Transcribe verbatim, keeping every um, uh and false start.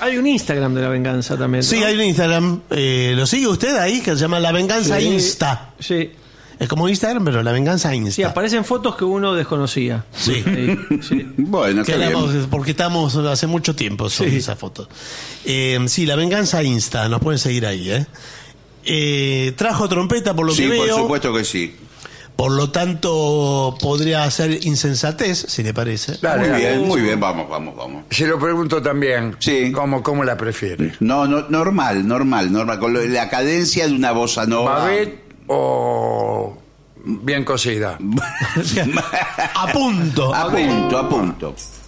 Hay un Instagram de La Venganza también, ¿no? Sí, hay un Instagram. Eh, ¿Lo sigue usted ahí? Que se llama La Venganza Sí, Insta. Sí. Es como Instagram, pero La Venganza Insta. Sí, aparecen fotos que uno desconocía. Sí. Sí, sí. Bueno, Que está éramos- bien. porque estamos hace mucho tiempo son Sí. esas fotos. Eh, sí, La Venganza Insta, nos pueden seguir ahí, ¿eh? Eh, trajo trompeta por lo Sí, que por veo. supuesto que sí. Por lo tanto, podría ser insensatez, si le parece. Dale, Muy dale. bien, muy bien, vamos, vamos, vamos. Se lo pregunto también. Sí. ¿Cómo, cómo la prefiere? No, no, normal, normal, normal, con lo- la cadencia de una bossa nova. ¿Babette o bien cocida? A punto. A punto, a punto.